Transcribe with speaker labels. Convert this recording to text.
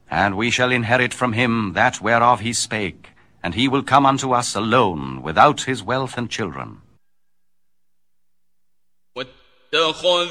Speaker 1: And we shall inherit from him that whereof he spake, and he will come unto us alone, without his wealth and children.